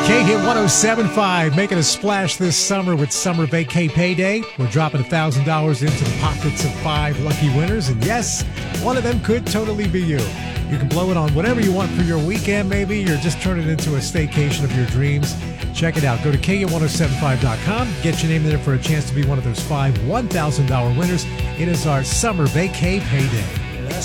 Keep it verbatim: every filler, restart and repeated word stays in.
K-Hit one oh seven point five, making a splash this summer with Summer Vacay Payday. We're dropping one thousand dollars into the pockets of five lucky winners, and yes, one of them could totally be you. You can blow it on whatever you want for your weekend, maybe. You're just turning it into a staycation of your dreams. Check it out. Go to K Hit ten seventy-five dot com. Get your name there for a chance to be one of those five one thousand dollars winners. It is our Summer Vacay Payday.